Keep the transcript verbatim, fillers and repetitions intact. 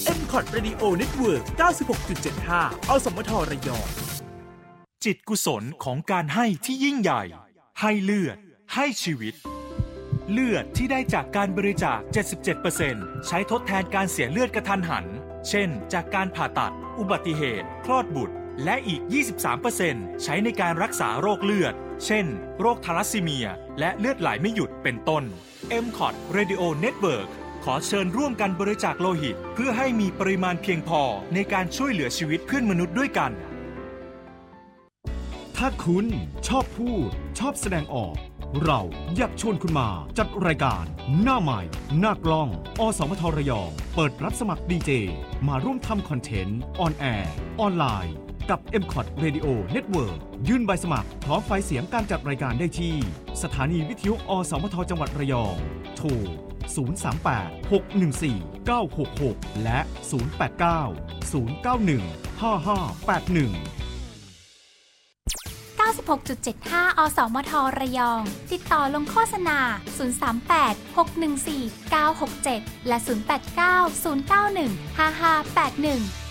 เอ็ม คอท Radio Network เก้าสิบหกจุดเจ็ดห้า อสมทระยองจิตกุศลของการให้ที่ยิ่งใหญ่ให้เลือดให้ชีวิตเลือดที่ได้จากการบริจาค เจ็ดสิบเจ็ดเปอร์เซ็นต์ ใช้ทดแทนการเสียเลือดกระทันหันเช่นจากการผ่าตัดอุบัติเหตุคลอดบุตรและอีก ยี่สิบสามเปอร์เซ็นต์ ใช้ในการรักษาโรคเลือดเช่นโรคทาลัสซีเมียและเลือดไหลไม่หยุดเป็นต้น เอ็ม คอท Radio Network ขอเชิญร่วมกันบริจาคโลหิตเพื่อให้มีปริมาณเพียงพอในการช่วยเหลือชีวิตเพื่อนมนุษย์ด้วยกันถ้าคุณชอบพูดชอบแสดงออกเราอยากชวนคุณมาจัดรายการหน้าใหม่หน้ากล้องอสมทระยองเปิดรับสมัครดีเจมาร่วมทำคอนเทนต์ออนแอร์ออนไลน์กับ เอ็ม คอท Radio Network ยื่นใบสมัครพร้อมไฟล์เสียงการจัดรายการได้ที่สถานีวิทยุอสมทจังหวัดระยองโทรศูนย์ สาม แปด หก หนึ่ง สี่ เก้า หก หกและศูนย์ แปด เก้า ศูนย์ เก้า หนึ่ง ห้า ห้า แปด หนึ่งเก้าสิบหกจุดเจ็ดห้า อสมทระยองติดต่อลงโฆษณาศูนย์ สาม แปด หก หนึ่ง สี่ เก้า หก เจ็ดและศูนย์ แปด เก้า ศูนย์ เก้า หนึ่ง ห้า ห้า แปด หนึ่ง